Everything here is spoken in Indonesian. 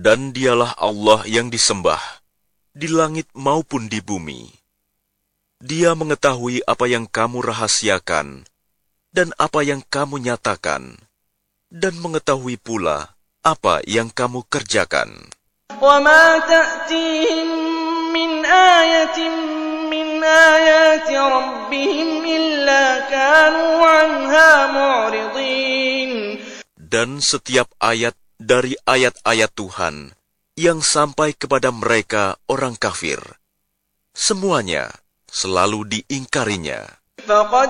Dan dialah Allah yang disembah, di langit maupun di bumi. Dia mengetahui apa yang kamu rahasiakan, dan apa yang kamu nyatakan, dan mengetahui pula apa yang kamu kerjakan. وَمَا تَأْتِيهِمْ مِنْ آيَةٍ مِنْ آيَاتِ رَبِّهِمْ إِلَّا كَانُوا عَنْهَا مُعْرِضِينَ. Dan setiap ayat dari ayat-ayat Tuhan yang sampai kepada mereka orang kafir, semuanya selalu diingkarinya. فَقَدْ